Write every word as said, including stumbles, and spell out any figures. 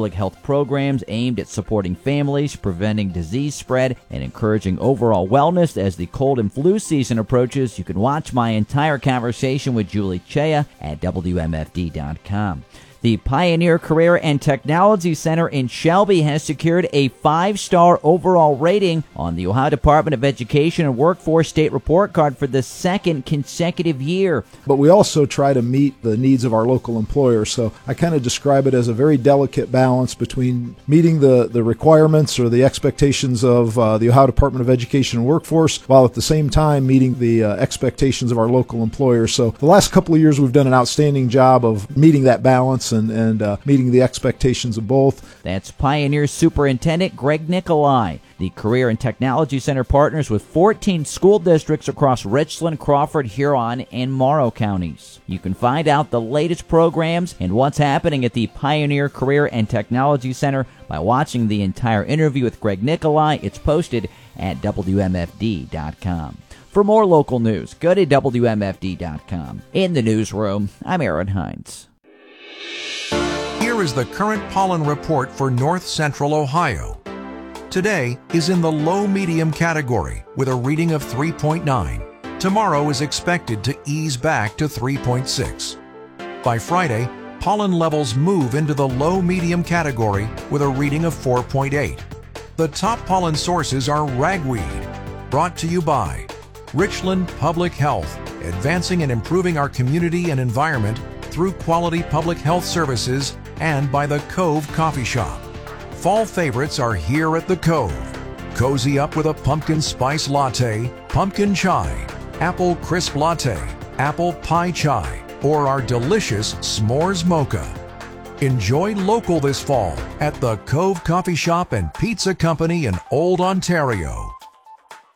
public health programs aimed at supporting families, preventing disease spread, and encouraging overall wellness as the cold and flu season approaches. You can watch my entire conversation with Julie Chaya at W M F D dot com. The Pioneer Career and Technology Center in Shelby has secured a five-star overall rating on the Ohio Department of Education and Workforce State Report Card for the second consecutive year. But we also try to meet the needs of our local employers, so I kind of describe it as a very delicate balance between meeting the, the requirements or the expectations of uh, the Ohio Department of Education and Workforce, while at the same time meeting the uh, expectations of our local employers. So the last couple of years we've done an outstanding job of meeting that balance and, and uh, meeting the expectations of both. That's Pioneer Superintendent Greg Nicolai. The Career and Technology Center partners with fourteen school districts across Richland, Crawford, Huron, and Morrow counties. You can find out the latest programs and what's happening at the Pioneer Career and Technology Center by watching the entire interview with Greg Nicolai. It's posted at W M F D dot com. For more local news, go to W M F D dot com. In the newsroom, I'm Aaron Hines. Here is the current pollen report for north central Ohio. Today is in the low-medium category with a reading of three point nine. Tomorrow is expected to ease back to three point six. By Friday, pollen levels move into the low-medium category with a reading of four point eight. The top pollen sources are ragweed, brought to you by Richland Public Health, advancing and improving our community and environment through quality public health services, and by the Cove Coffee Shop. Fall favorites are here at the Cove. Cozy up with a pumpkin spice latte, pumpkin chai, apple crisp latte, apple pie chai, or our delicious s'mores mocha. Enjoy local this fall at the Cove Coffee Shop and Pizza Company in Old Ontario.